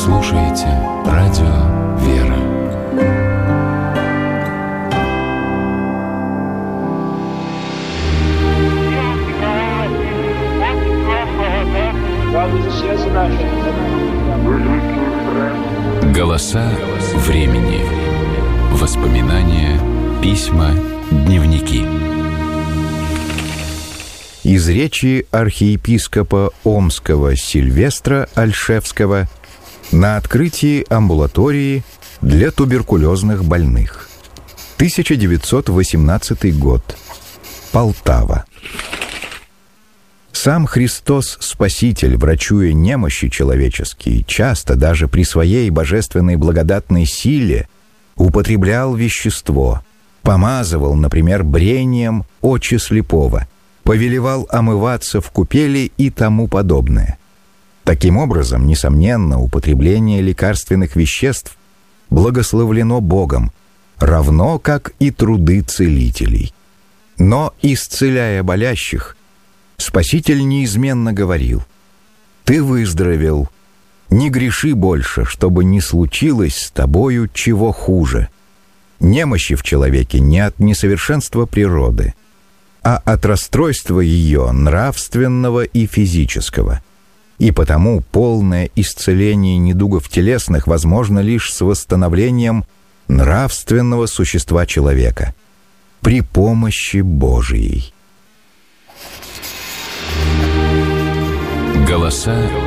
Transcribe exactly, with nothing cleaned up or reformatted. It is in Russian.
слушаете радио «Вера». Голоса времени. Воспоминания, письма, дневники. Из речи архиепископа Омского Сильвестра Ольшевского на открытии амбулатории для туберкулезных больных. тысяча девятьсот восемнадцатый год. Полтава. Сам Христос Спаситель, врачуя немощи человеческие, часто даже при своей божественной благодатной силе употреблял вещество, помазывал, например, брением очи слепого, повелевал омываться в купели и тому подобное. Таким образом, несомненно, употребление лекарственных веществ благословлено Богом, равно как и труды целителей. Но, исцеляя болящих, Спаситель неизменно говорил: «Ты выздоровел, не греши больше, чтобы не случилось с тобою чего хуже». Немощи в человеке не от несовершенства природы, а от расстройства ее нравственного и физического. И потому полное исцеление недугов телесных возможно лишь с восстановлением нравственного существа человека при помощи Божией. Голоса